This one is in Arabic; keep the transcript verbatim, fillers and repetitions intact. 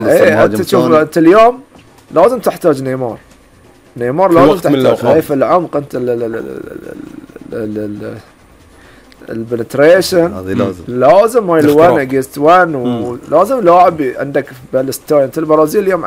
ايه انت تشوف انت اليوم لازم تحتاج نيمار نيمار لازم تحتاج في العمق انت البنتريشن هذه لازم لازم ماي واحد اجينست واحد ولازم لاعب عندك بالستايل. انت البرازيل اليوم